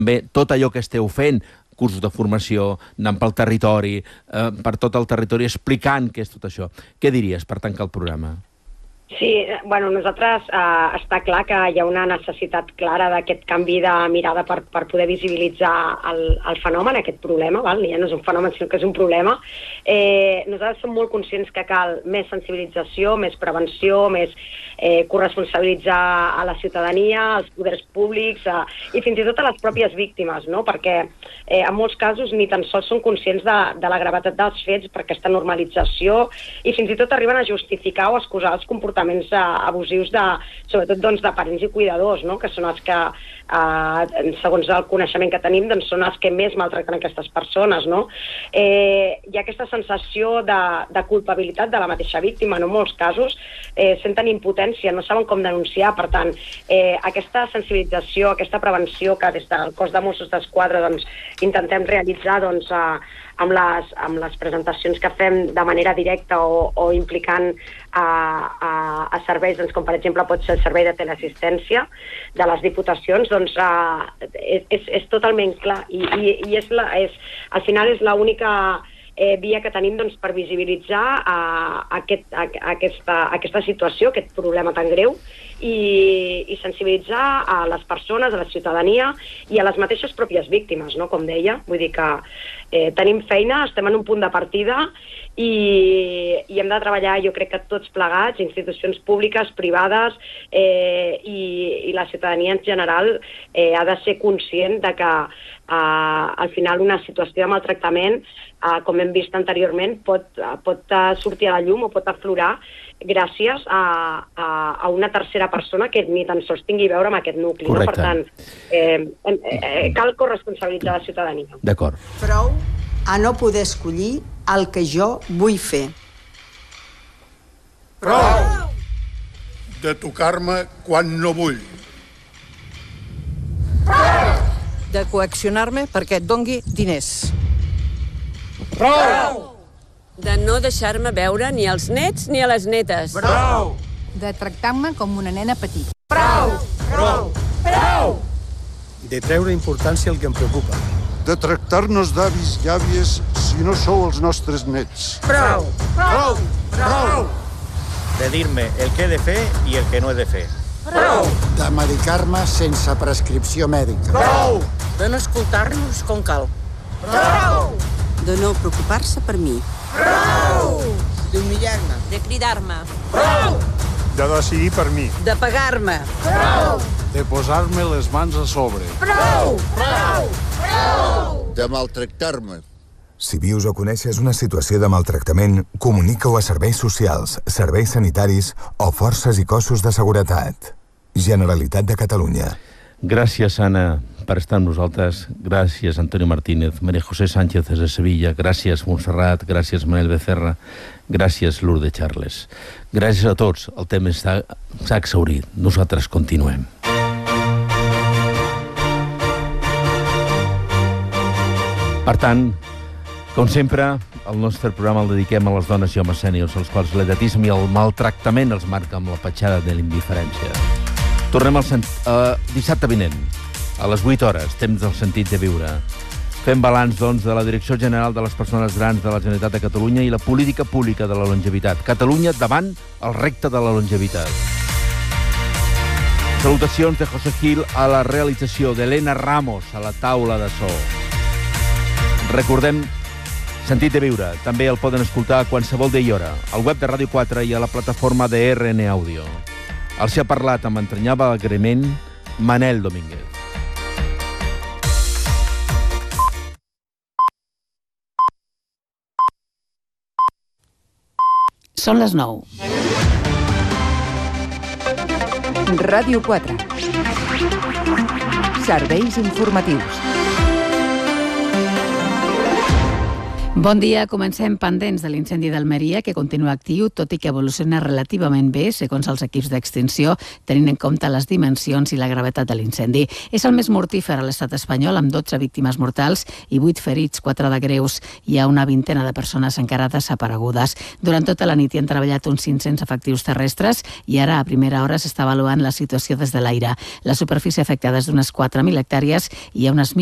Bé, tot allò que esteu fent, cursos de formació, anant pel territori, per tot el territori, explicant què és tot això. Què diries per tancar el programa? Sí, bueno, nosaltres està clar que hi ha una necessitat clara d'aquest canvi de mirada per poder visibilitzar el fenomen, aquest problema, val? Ja no és un fenomen, sinó que és un problema. Nosaltres som molt conscients que cal més sensibilització, més prevenció, més corresponsabilitzar a la ciutadania, als poders públics i fins i tot a les pròpies víctimes, no? Perquè en molts casos ni tan sols són conscients de la gravetat dels fets per aquesta normalització i fins i tot arriben a justificar o excusar els comportaments abusius sobretot de parents i cuidadors, no? Que són els que, segons el coneixement que tenim, doncs són els que més maltracten aquestes persones, no? Hi ha aquesta sensació de culpabilitat de la mateixa víctima, en molts casos senten impotència, no saben com denunciar. Per tant, aquesta sensibilització, aquesta prevenció que des del cos de Mossos d'Esquadra doncs, intentem realitzar doncs, amb les presentacions que fem de manera directa o implicant a serveis, doncs, com per exemple pot ser el servei de teleassistència de les diputacions, doncs és totalment clar i al final és l'única via que tenim doncs, per visibilitzar aquesta situació, aquest problema tan greu i sensibilitzar a les persones, a la ciutadania i a les mateixes pròpies víctimes, no? Com deia, vull dir que tenim feina, estem en un punt de partida i hem de treballar, jo crec que tots plegats, institucions públiques, privades i la ciutadania en general ha de ser conscient de que al final una situació de maltractament, com hem vist anteriorment, pot sortir a la llum o pot aflorar gràcies a una tercera persona que ni tan sols tingui a veure amb aquest nucli. No? Per tant, cal corresponsabilitzar la ciutadania. D'acord. Prou a no poder escollir el que jo vull fer. Prou de tocar-me quan no vull. Prou de coaccionar-me perquè et dongui diners. Prou de no deixar-me veure ni als nets ni a les netes. Prou de tractar-me com una nena petita. Prou! Prou! Prou! De treure importància al que em preocupa. De tractar-nos d'avis i àvies si no sou els nostres nets. Prou! Prou! Prou! De dir-me el que he de fer i el que no he de fer. Prou! De medicar-me sense prescripció mèdica. Prou! De no escoltar-nos com cal. Prou! De no preocupar-se per mi. Prou! D'humillar-me. De cridar-me. Prou! De decidir per mi. De pagar-me. Prou! De posar-me les mans a sobre. Prou! Prou! Prou! De maltractar-me. Si vius o coneixes una situació de maltractament, comunica-ho a serveis socials, serveis sanitaris o forces i cossos de seguretat. Generalitat de Catalunya. Gràcies, Anna, per estar amb nosaltres. Gràcies, Antonio Martínez, María José Sánchez de Sevilla. Gràcies, Montserrat. Gràcies, Manel Becerra. Gràcies, Lourdes Charles. Gràcies a tots. El temps s'ha exhaurit. Nosaltres continuem. Per tant, com sempre, el nostre programa el dediquem a les dones i homes sèniors, als quals l'edatisme i el maltractament els marca amb la petjada de l'indiferència. Tornem dissabte vinent, a les 8 hores, temps del sentit de viure. Fem balanç, doncs, de la Direcció General de les Persones Grans de la Generalitat de Catalunya i la política pública de la longevitat. Catalunya davant el repte de la longevitat. Salutacions de José Gil a la realització, d'Helena Ramos a la taula de so. Recordem, Sentit de Viure, també el poden escoltar a qualsevol dia i hora, al web de Ràdio 4 i a la plataforma de RN Àudio. Els ha parlat amb entranyable agraïment Manel Domínguez. Són les 9. Ràdio 4. Serveis informatius. Bon dia, comencem pendents de l'incendi d'Almeria, que continua actiu, tot i que evoluciona relativament bé, segons els equips d'extinció, tenint en compte les dimensions i la gravetat de l'incendi. És el més mortífer a l'estat espanyol, amb 12 víctimes mortals i 8 ferits, 4 de greus. Hi ha una vintena de persones encara desaparegudes. Durant tota la nit hi han treballat uns 500 efectius terrestres i ara, a primera hora, s'està avaluant la situació des de l'aire. La superfície afectada és d'unes 4.000 hectàrees i hi ha unes